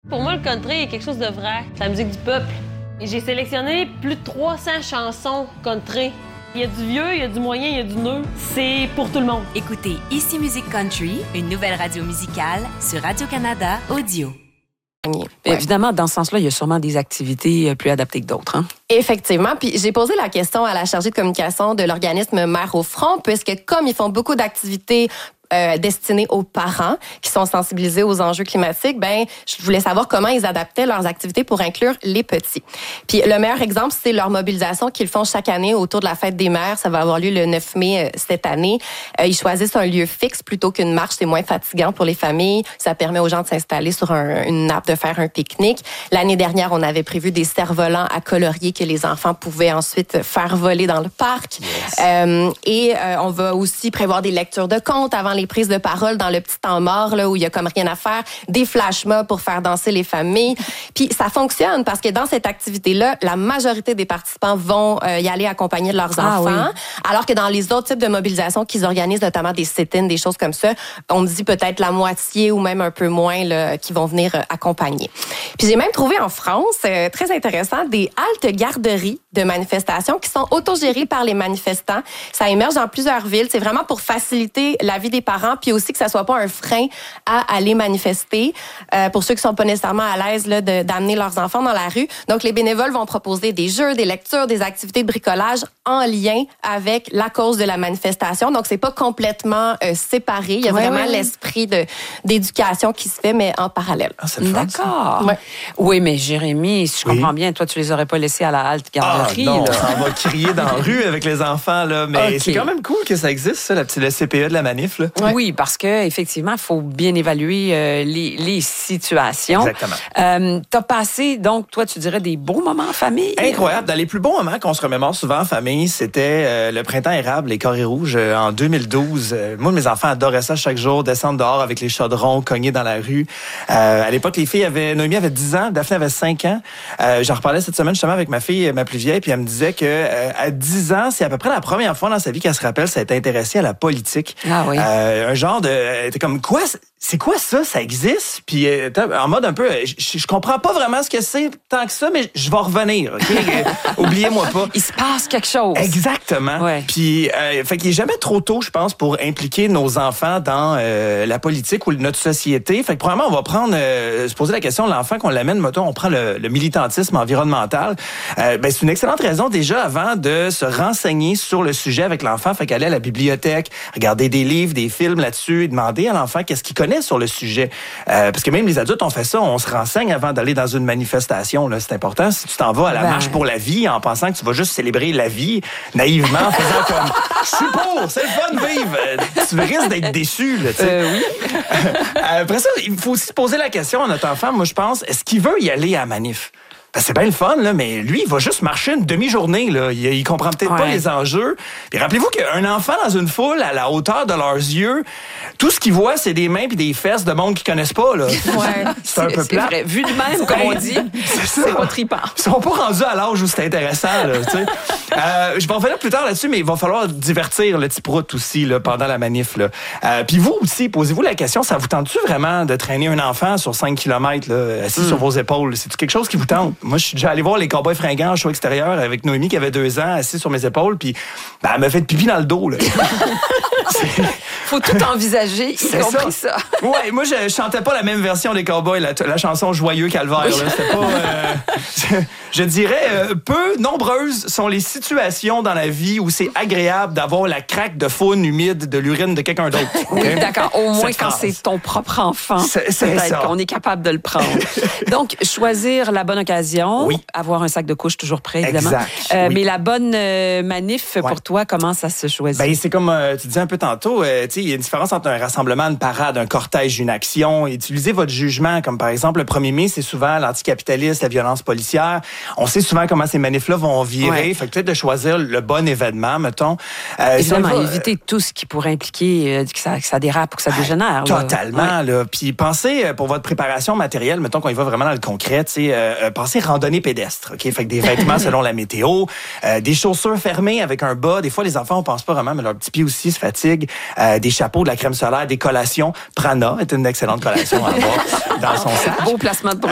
Pour moi, le country est quelque chose de vrai. C'est la musique du peuple. Et j'ai sélectionné plus de 300 chansons country. Il y a du vieux, il y a du moyen, il y a du neuf. C'est pour tout le monde. Écoutez Ici Musique Country, une nouvelle radio musicale sur Radio-Canada Audio. Ouais. Évidemment, dans ce sens-là, il y a sûrement des activités plus adaptées que d'autres. Hein? Effectivement. Puis j'ai posé la question à la chargée de communication de l'organisme Mère au front, puisque comme ils font beaucoup d'activités destinées aux parents qui sont sensibilisés aux enjeux climatiques, ben je voulais savoir comment ils adaptaient leurs activités pour inclure les petits. Puis le meilleur exemple, c'est leur mobilisation qu'ils font chaque année autour de la fête des mères. Ça va avoir lieu le 9 mai cette année. Ils choisissent un lieu fixe plutôt qu'une marche. C'est moins fatigant pour les familles. Ça permet aux gens de s'installer sur une nappe, de faire un pique-nique. L'année dernière, on avait prévu des cerfs-volants à colorier que les enfants pouvaient ensuite faire voler dans le parc. Yes. On va aussi prévoir des lectures de contes avant les prises de parole dans le petit temps mort là où il y a comme rien à faire, des flash mobs pour faire danser les familles. Puis ça fonctionne parce que dans cette activité-là, la majorité des participants vont y aller accompagner de leurs enfants, oui. Alors que dans les autres types de mobilisation qu'ils organisent, notamment des sit-ins, des choses comme ça, on dit peut-être la moitié ou même un peu moins là, qui vont venir accompagner. Puis j'ai même trouvé en France, très intéressant, des haltes garderies de manifestations qui sont autogérées par les manifestants. Ça émerge dans plusieurs villes. C'est vraiment pour faciliter la vie des parents, puis aussi que ça soit pas un frein à aller manifester pour ceux qui sont pas nécessairement à l'aise là, d'amener leurs enfants dans la rue. Donc, les bénévoles vont proposer des jeux, des lectures, des activités de bricolage en lien avec la cause de la manifestation. Donc, c'est pas complètement séparé. Il y a vraiment l'esprit d'éducation qui se fait, mais en parallèle. Ah, c'est le fun, d'accord. Ouais. Oui, mais Jérémy, si je comprends bien, toi, tu les aurais pas laissés à la halte garderie. Non, là. on va crier dans la rue avec les enfants, là. Mais c'est quand même cool que ça existe, ça, le CPE de la manif, là. Ouais. Oui, parce que effectivement, il faut bien évaluer les situations. Exactement. T'as passé, donc, toi, tu dirais des beaux moments en famille? Incroyable. Dans les plus beaux moments qu'on se remémore souvent en famille, c'était le printemps érable, les carrés rouges, en 2012. Moi, mes enfants adoraient ça chaque jour, descendre dehors avec les chaudrons, cogner dans la rue. À l'époque, les filles Noémie avait 10 ans, Daphné avait 5 ans. J'en reparlais cette semaine justement avec ma fille, ma plus vieille, puis elle me disait que à 10 ans, c'est à peu près la première fois dans sa vie qu'elle se rappelle s'être intéressée à la politique. Ah oui. Un genre de... T'es comme, quoi? C'est quoi ça? Ça existe? Puis en mode un peu, je comprends pas vraiment ce que c'est tant que ça, mais je vais revenir, OK? Oubliez-moi pas. Il se passe quelque chose. Exactement. Ouais. Puis, fait qu'il est jamais trop tôt, je pense, pour impliquer nos enfants dans la politique ou notre société. Fait que probablement, on va prendre, se poser la question de l'enfant qu'on l'amène, mettons, on prend le militantisme environnemental. C'est une excellente raison déjà avant de se renseigner sur le sujet avec l'enfant. Fait qu'aller à la bibliothèque, regarder des livres, des films là-dessus, et demander à l'enfant qu'est-ce qu'il connaît sur le sujet. Parce que même les adultes, on fait ça, on se renseigne avant d'aller dans une manifestation. Là, c'est important. Si tu t'en vas à la marche pour la vie en pensant que tu vas juste célébrer la vie, naïvement, en faisant comme « Je suis pour, c'est le fun de vivre », tu risques d'être déçu. Là, oui. Après ça, il faut aussi se poser la question à notre enfant, moi je pense, est-ce qu'il veut y aller à la manif? Ben, c'est bien le fun, là, mais lui, il va juste marcher une demi-journée. Là. Il comprend peut-être pas les enjeux. Puis rappelez-vous qu'un enfant dans une foule, à la hauteur de leurs yeux, tout ce qu'il voit, c'est des mains puis des fesses de monde qu'ils connaissent pas. Là. Ouais. C'est un peu plat. Vrai. Vu de même, comme on dit, c'est pas trippant. Ils sont pas rendus à l'âge où c'est intéressant. Là, je vais en revenir plus tard là-dessus, mais il va falloir divertir le petit prout aussi là, pendant la manif. Là. Puis vous aussi, posez-vous la question, ça vous tente-tu vraiment de traîner un enfant sur 5 km là, assis sur vos épaules? C'est-tu quelque chose qui vous tente? Moi, je suis déjà allé voir les Cowboys fringants en show extérieur avec Noémie qui avait 2 ans, assise sur mes épaules, puis elle m'a fait pipi dans le dos. Là. Faut tout envisager, y compris ça. Ouais, moi, je chantais pas la même version des Cowboys, la chanson Joyeux Calvaire. Là. C'était pas... je dirais, peu nombreuses sont les situations dans la vie où c'est agréable d'avoir la craque de faune humide de l'urine de quelqu'un d'autre. Oui, d'accord. Au moins quand c'est ton propre enfant, c'est peut-être ça. qu'on est capable de le prendre. Donc, choisir la bonne occasion, avoir un sac de couche toujours prêt, évidemment. Exact. Mais la bonne manif, pour toi, comment ça se choisit? Ben, c'est comme tu disais un peu tantôt, il y a une différence entre un rassemblement, une parade, un cortège, une action. Utilisez votre jugement, comme par exemple le 1er mai, c'est souvent l'anticapitaliste, la violence policière. On sait souvent comment ces manifs-là vont virer. Fait que peut-être de choisir le bon événement, mettons. Évidemment, éviter tout ce qui pourrait impliquer que ça dérape ou que ça dégénère. Totalement. Là. Puis pensez, pour votre préparation matérielle, mettons qu'on y va vraiment dans le concret, pensez randonnée pédestre. Okay? Fait que des vêtements selon la météo, des chaussures fermées avec un bas. Des fois, les enfants, on pense pas vraiment, mais leurs petits pieds aussi se fatiguent. Des chapeaux, de la crème solaire, des collations. Prana est une excellente collation à avoir dans son sac. Beau placement de produit.